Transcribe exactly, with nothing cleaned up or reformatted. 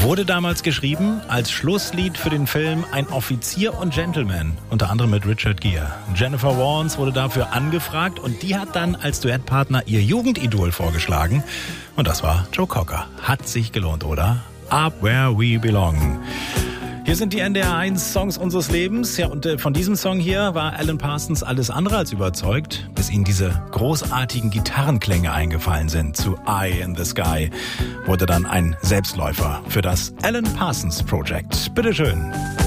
Wurde damals geschrieben als Schlusslied für den Film Ein Offizier und Gentleman, unter anderem mit Richard Gere. Jennifer Warnes wurde dafür angefragt und die hat dann als Duettpartner ihr Jugendidol vorgeschlagen. Und das war Joe Cocker. Hat sich gelohnt, oder? Up Where We Belong. Hier sind die N D R eins Songs unseres Lebens. Ja, und äh, von diesem Song hier war Alan Parsons alles andere als überzeugt, bis ihm diese großartigen Gitarrenklänge eingefallen sind. Zu Eye in the Sky wurde dann ein Selbstläufer für das Alan Parsons Project. Bitteschön.